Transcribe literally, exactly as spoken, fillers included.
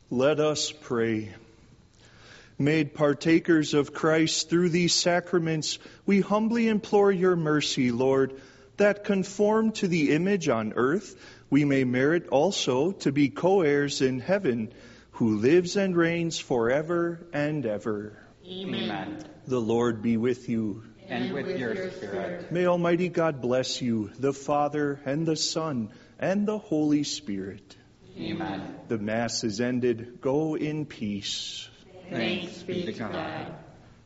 Let us pray. Made partakers of Christ through these sacraments, we humbly implore your mercy, Lord, that conformed to the image on earth, we may merit also to be co-heirs in heaven, who lives and reigns forever and ever. Amen. The Lord be with you. And with your spirit. May Almighty God bless you, the Father and the Son and the Holy Spirit. Amen. The Mass is ended. Go in peace. Thanks be to God.